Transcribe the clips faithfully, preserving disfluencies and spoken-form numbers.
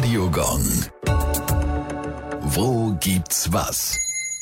Radiogong. Wo gibt's was?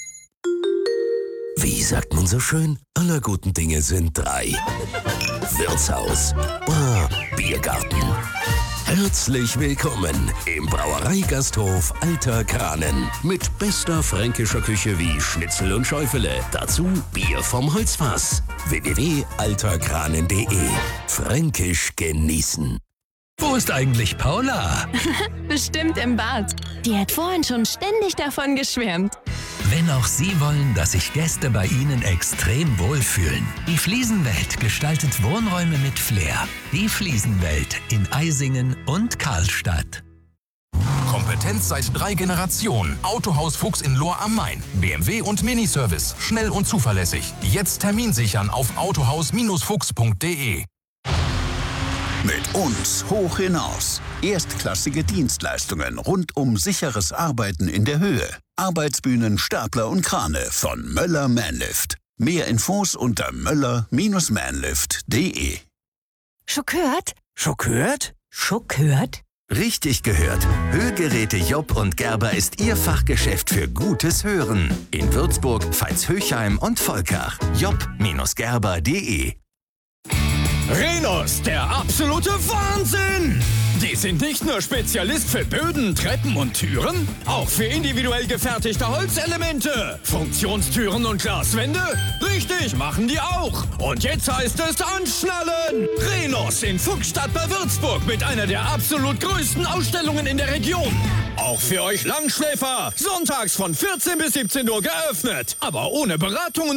Wie sagt man so schön? Aller guten Dinge sind drei. Wirtshaus, Bar, Biergarten. Herzlich willkommen im Brauereigasthof Alter Kranen. Mit bester fränkischer Küche wie Schnitzel und Schäufele. Dazu Bier vom Holzfass. w w w punkt alter kranen punkt de. Fränkisch genießen. Wo ist eigentlich Paula? Bestimmt im Bad. Die hat vorhin schon ständig davon geschwärmt. Wenn auch Sie wollen, dass sich Gäste bei Ihnen extrem wohlfühlen. Die Fliesenwelt gestaltet Wohnräume mit Flair. Die Fliesenwelt in Eisingen und Karlstadt. Kompetenz seit drei Generationen. Autohaus Fuchs in Lohr am Main. B M W und Miniservice. Schnell und zuverlässig. Jetzt Termin sichern auf autohaus fuchs punkt de. Mit uns hoch hinaus. Erstklassige Dienstleistungen rund um sicheres Arbeiten in der Höhe. Arbeitsbühnen, Stapler und Krane von Möller Manlift. Mehr Infos unter möller Bindestrich manlift punkt de. Schon gehört? Schon gehört? Schon gehört? Richtig gehört. Hörgeräte Jopp und Gerber ist Ihr Fachgeschäft für gutes Hören. In Würzburg, Veitshöchheim und Volkach. jopp Gerber punkt de. Rhenus, der absolute Wahnsinn! Die sind nicht nur Spezialist für Böden, Treppen und Türen, auch für individuell gefertigte Holzelemente, Funktionstüren und Glaswände. Richtig, machen die auch. Und jetzt heißt es anschnallen! Rhenus in Fuchsstadt bei Würzburg mit einer der absolut größten Ausstellungen in der Region. Auch für euch Langschläfer, sonntags von vierzehn bis siebzehn Uhr geöffnet, aber ohne Beratungen